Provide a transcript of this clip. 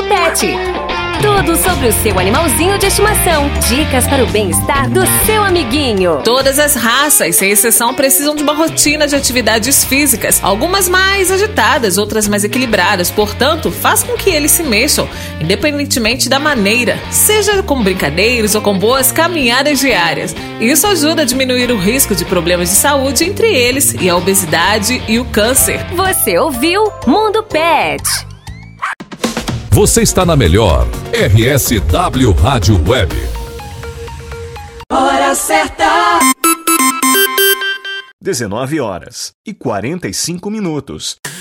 Mundo Pet. Tudo sobre o seu animalzinho de estimação. Dicas para o bem-estar do seu amiguinho. Todas as raças, sem exceção, precisam de uma rotina de atividades físicas. Algumas mais agitadas, outras mais equilibradas. Portanto, faça com que eles se mexam, independentemente da maneira. Seja com brincadeiras ou com boas caminhadas diárias. Isso ajuda a diminuir o risco de problemas de saúde, entre eles e a obesidade e o câncer. Você ouviu Mundo Pet. Você está na melhor RSW Rádio Web. Hora certa. 19h45.